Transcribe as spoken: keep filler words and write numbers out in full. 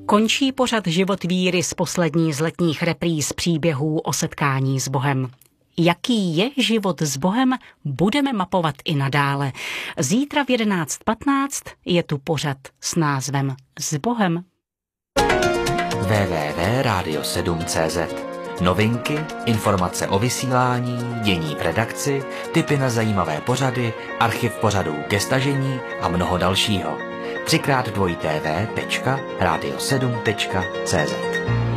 Končí pořad Život víry z poslední z letních repríz příběhů o setkání s Bohem. Jaký je život s Bohem, budeme mapovat i nadále. Zítra v jedenáct patnáct je tu pořad s názvem S Bohem. w w w tečka radio sedm tečka cé zet. Novinky, informace o vysílání, dění v redakci, tipy na zajímavé pořady, archiv pořadů ke stažení a mnoho dalšího. třikrát dvojité v tečka radio sedm tečka cé zet.